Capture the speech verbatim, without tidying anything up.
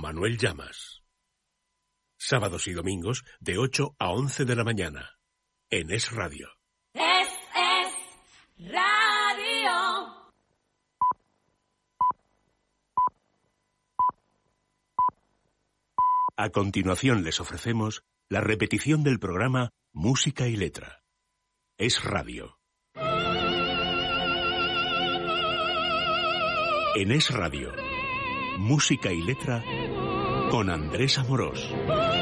Manuel Llamas. Sábados y domingos de ocho a once de la mañana. En Es Radio. Es, es Radio. A continuación les ofrecemos la repetición del programa Música y Letra. Es Radio. En Es Radio, Música y Letra con Andrés Amorós.